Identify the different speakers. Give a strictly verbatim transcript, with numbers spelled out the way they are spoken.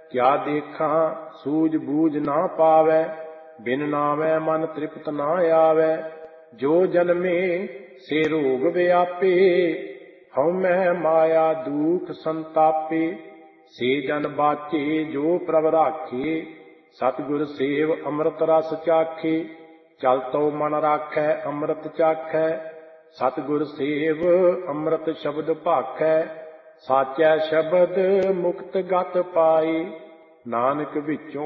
Speaker 1: ਕਿਆ ਦੇਖਾਂ ਸੂਝ ਬੂਝ ਨਾ ਪਾਵੈ, ਬਿਨ ਨਾਵੈ ਮਨ ਤ੍ਰਿਪਤ ਨਾ ਆਵੈ। ਜੋ ਜਨਮੇ ਸੇ ਰੋਗ ਵਿਆਪੇ, ਹਉਮੈ ਮਾਇਆ ਦੂਖ ਸੰਤਾਪੇ। ਸੇ ਜਨ ਬਾਚੇ ਜੋ ਪ੍ਰਭ ਰਾਖੇ, ਸਤਿਗੁਰ ਸੇਵ ਅੰਮ੍ਰਿਤ ਰਸ ਚਾਖੇ। ਚਲ ਤਉ ਮਨ ਰਾਖੈ ਅੰਮ੍ਰਿਤ ਚਾਖੈ, ਸਤਿਗੁਰ ਸੇਵ ਅੰਮ੍ਰਿਤ ਸ਼ਬਦ ਭਾਖੈ। ਸਾਚੈ ਸ਼ਬਦ ਮੁਕਤ ਗਤ ਪਾਏ, ਨਾਨਕ ਵਿੱਚੋਂ